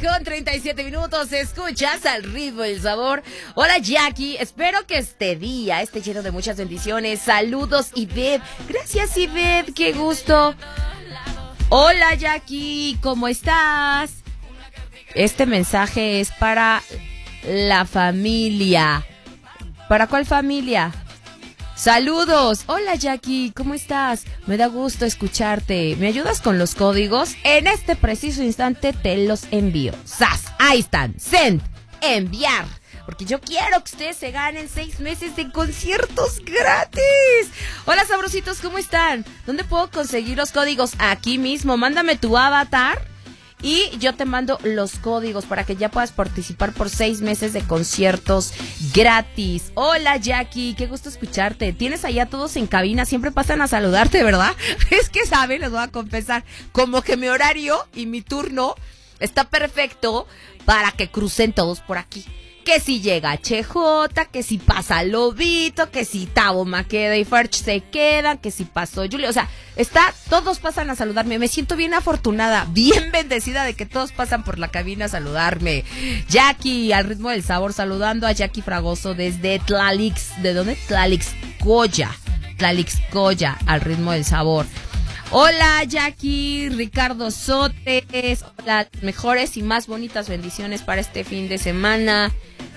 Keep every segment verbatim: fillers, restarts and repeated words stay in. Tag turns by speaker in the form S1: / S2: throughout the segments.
S1: con treinta y siete minutos, escuchas Al Ritmo del Sabor. Hola Jackie, espero que este día esté lleno de muchas bendiciones. Saludos Ivette, gracias Ivette, qué gusto. Hola Jackie, ¿cómo estás? Este mensaje es para la familia. ¿Para cuál familia? Saludos. Hola Jackie, ¿cómo estás? Me da gusto escucharte. ¿Me ayudas con los códigos? En este preciso instante te los envío. ¡Sas! Ahí están. Send. Enviar. Porque yo quiero que ustedes se ganen seis meses de conciertos gratis. Hola sabrositos, ¿cómo están? ¿Dónde puedo conseguir los códigos? Aquí mismo. Mándame tu avatar y yo te mando los códigos para que ya puedas participar por seis meses de conciertos gratis. Hola Jackie, qué gusto escucharte. Tienes allá todos en cabina, siempre pasan a saludarte, ¿verdad? Es que saben, les voy a confesar, como que mi horario y mi turno está perfecto para que crucen todos por aquí. Que si llega H J, que si pasa Lobito, que si Tavo Maqueda y Ferch se quedan, que si pasó Julio, o sea, está, todos pasan a saludarme, me siento bien afortunada, bien bendecida de que todos pasan por la cabina a saludarme. Jackie, Al Ritmo del Sabor, saludando a Jackie Fragoso desde Tlalix, ¿de dónde? Tlalixcoya, Tlalixcoya, Al Ritmo del Sabor. Hola Jackie, Ricardo Sotes, las mejores y más bonitas bendiciones para este fin de semana.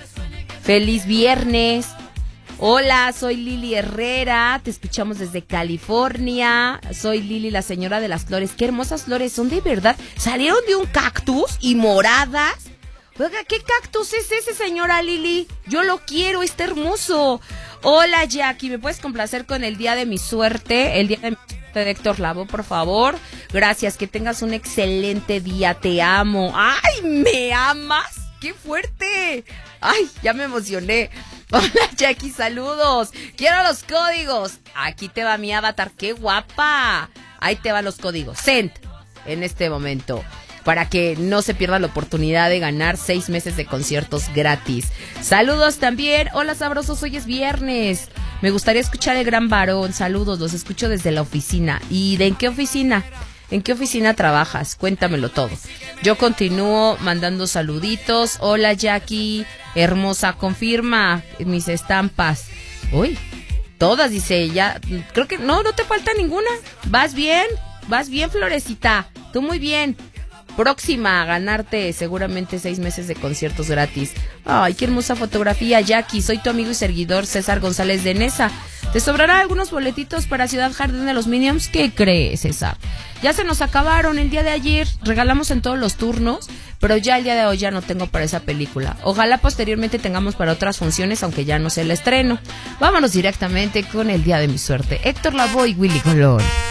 S1: Feliz viernes. Hola, soy Lili Herrera, te escuchamos desde California. Soy Lili, la señora de las flores. Qué hermosas flores, son de verdad. Salieron de un cactus y moradas. Oiga, ¿qué cactus es ese, señora Lili? Yo lo quiero, está hermoso. Hola Jackie, ¿me puedes complacer con el día de mi suerte? El día de mi suerte de Héctor Lavoe, por favor. Gracias, que tengas un excelente día, te amo. ¡Ay, me amas! ¡Qué fuerte! ¡Ay, ya me emocioné! Hola Jackie, saludos. Quiero los códigos. Aquí te va mi avatar, ¡qué guapa! Ahí te van los códigos. Send en este momento, para que no se pierda la oportunidad de ganar seis meses de conciertos gratis. Saludos también. Hola sabrosos, hoy es viernes. Me gustaría escuchar El Gran Varón. Saludos, los escucho desde la oficina. ¿Y de en qué oficina? ¿En qué oficina trabajas? Cuéntamelo todo. Yo continúo mandando saluditos. Hola Jackie, hermosa, confirma mis estampas. Uy, todas, dice ella. Creo que no, no te falta ninguna. ¿Vas bien? ¿Vas bien, Florecita? Tú muy bien. Próxima a ganarte seguramente seis meses de conciertos gratis. Ay, qué hermosa fotografía, Jackie. Soy tu amigo y seguidor César González de Nesa. ¿Te sobrará algunos boletitos para Ciudad Jardín de los Minions? ¿Qué crees, César? Ya se nos acabaron el día de ayer. Regalamos en todos los turnos, pero ya el día de hoy ya no tengo para esa película. Ojalá posteriormente tengamos para otras funciones, aunque ya no sea el estreno. Vámonos directamente con el día de mi suerte. Héctor Lavoe y Willy Colón.